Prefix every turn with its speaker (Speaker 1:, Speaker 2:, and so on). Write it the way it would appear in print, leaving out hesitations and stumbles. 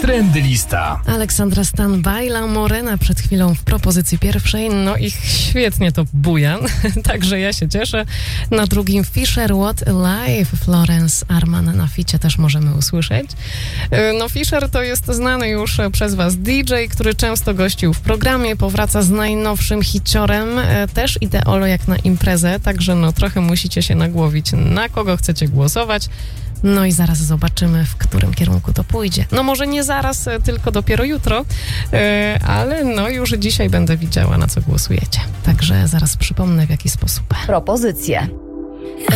Speaker 1: Trendlista.
Speaker 2: Aleksandra Stan, Baila Morena przed chwilą w propozycji pierwszej. No i świetnie to buja, także ja się cieszę. Na drugim Fisher, What a Life, Florence Arman na ficie też możemy usłyszeć. No Fisher to jest znany już przez was DJ, który często gościł w programie, powraca z najnowszym hiciorem, też ideolo jak na imprezę, także no trochę musicie się nagłowić, na kogo chcecie głosować. No i zaraz zobaczymy, w którym kierunku to pójdzie. No może nie zaraz, tylko dopiero jutro, ale no już dzisiaj będę widziała, na co głosujecie. Także zaraz przypomnę, w jaki sposób.
Speaker 3: Propozycje.